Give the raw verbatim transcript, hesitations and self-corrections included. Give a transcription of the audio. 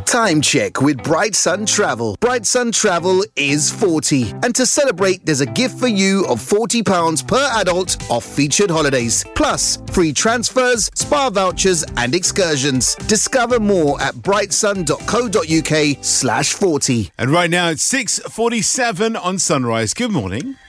Time check with Bright Sun Travel. Bright Sun Travel is forty. And to celebrate, there's a gift for you of forty pounds per adult off featured holidays. Plus, free transfers, spa vouchers and excursions. Discover more at brightsun.co.uk slash 40. And right now it's six forty-seven on Sunrise. Good morning.